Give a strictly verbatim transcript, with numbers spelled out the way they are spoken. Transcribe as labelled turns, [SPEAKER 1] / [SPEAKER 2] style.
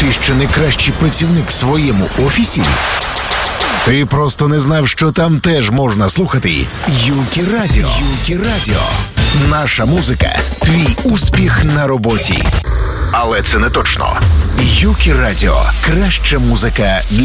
[SPEAKER 1] Ти ще не кращий працівник в своєму офісі? Ти просто не знав, що там теж можна слухати Юкі Радіо. Юкі Радіо. Наша музика – твій успіх на роботі. Але це не точно. Юкі Радіо. Краща музика для